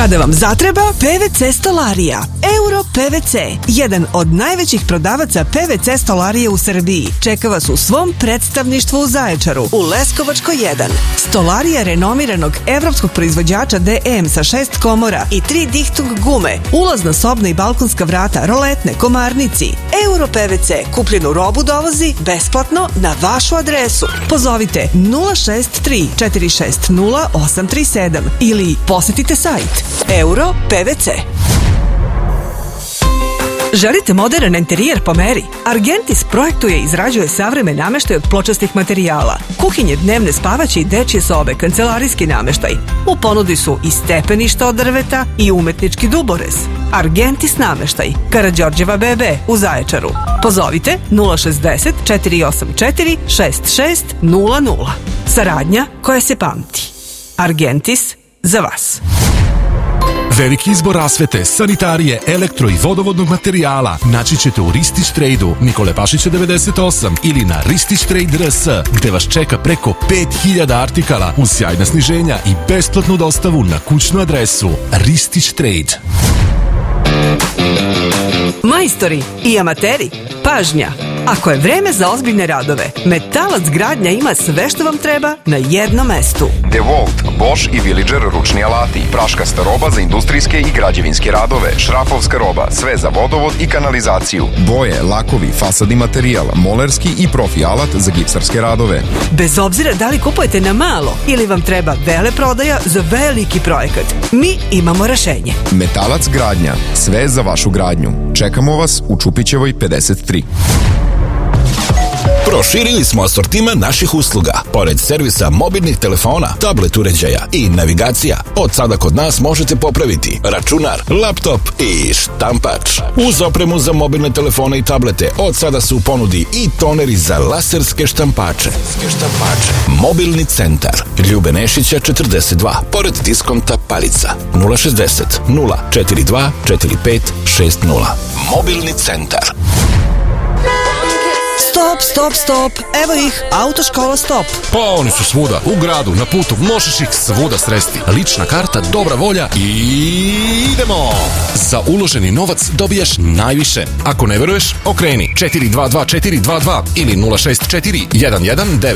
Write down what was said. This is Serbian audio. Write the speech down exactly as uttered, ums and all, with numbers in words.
Kada vam zatreba, P V C stolarija. Euro P V C, jedan od najvećih prodavaca P V C stolarije u Srbiji. Čeka vas u svom predstavništvu u Zaječaru, u Leskovačkoj jedan. Stolarija renomiranog evropskog proizvođača D M sa šest komora i tri Dichtung gume. Ulazna sobna i balkonska vrata, roletne, komarnici. Euro P V C kupljenu robu dovozi besplatno na vašu adresu. Pozovite nula šest tri četiri šest nula osam tri sedam ili posetite sajt Euro P V C. Želite modern interijer po meri? Argentis projektuje i izrađuje savremen nameštaj od pločastih materijala. Kuhinje, dnevne, spavaće i dečje sobe, kancelarijski nameštaj. U ponudi su i stepeništa od drveta i umetnički duborez. Argentis nameštaj, Karađorđeva B B u Zaječaru. Pozovite nula šezdeset četiri osam četiri šest šest nula nula. Saradnja koja se pamti. Argentis za vas. Veliki izbor rasvete, sanitarije, elektro i vodovodnog materijala naći ćete u Ristić Trade-u Nikole Pašića devedeset osam ili na Ristić Trade R S, gde vas čeka preko pet hiljada artikala uz sjajna sniženja i besplatnu dostavu na kućnu adresu. Ristić Trade. Majstori i amateri, pažnja! Ako je vreme za ozbiljne radove, Metalac Gradnja ima sve što vam treba na jednom mestu. DeWalt, Bosch i Villager ručni alati, praškasta roba za industrijske i građevinske radove, šrafovska roba, sve za vodovod i kanalizaciju, boje, lakovi, fasadni materijal, molerski i profi alat za gipsarske radove. Bez obzira da li kupujete na malo ili vam treba veleprodaja za veliki projekat, mi imamo rešenje. Metalac Gradnja, sve za vašu gradnju. Čekamo vas u Čupićevoj pedeset tri. Proširili smo asortiman naših usluga. Pored servisa mobilnih telefona, tablet uređaja i navigacija, od sada kod nas možete popraviti računar, laptop i štampač. Uz opremu za mobilne telefone i tablete, od sada su u ponudi i toneri za laserske štampače. Mobilni centar Ljube Nešića četrdeset dva, pored diskonta Palica. nula šezdeset nula četiri dva četiri pet šest nula. Mobilni centar. Stop, stop, stop. Evo ih, Autoškola Stop. Pa oni su svuda, u gradu, na putu, možeš ih svuda sresti. Lična karta, dobra volja i idemo! Za uloženi novac dobijaš najviše. Ako ne veruješ, okreni četiri dva dva četiri dva dva ili nula šest četiri jedan jedan devet